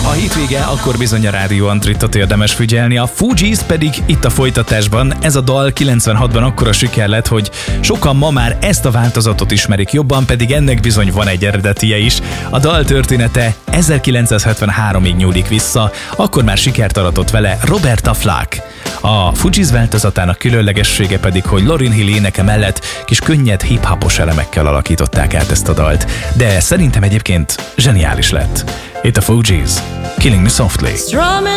A hétvége, akkor bizony a Rádió Antritot érdemes figyelni, a Fugees pedig itt a folytatásban. Ez a dal 96-ban akkora siker lett, hogy sokan ma már ezt a változatot ismerik jobban, pedig ennek bizony van egy eredetie is. A dal története 1973-ig nyúlik vissza, akkor már sikert aratott vele Roberta Flack. A Fugees változatának különlegessége pedig, hogy Lauryn Hill éneke mellett kis könnyed hip-hopos elemekkel alakították át ezt a dalt. De szerintem egyébként zseniális lett. Itt a Fugees, Killing Me Softly.